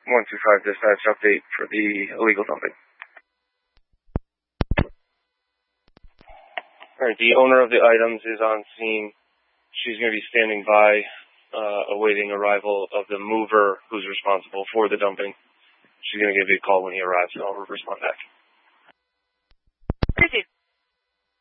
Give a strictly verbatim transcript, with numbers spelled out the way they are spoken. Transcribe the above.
one two five dispatch update for the illegal dumping. Alright, the owner of the items is on scene. She's going to be standing by, uh, awaiting arrival of the mover who's responsible for the dumping. She's going to give you a call when he arrives, and I'll respond back. Appreciate it.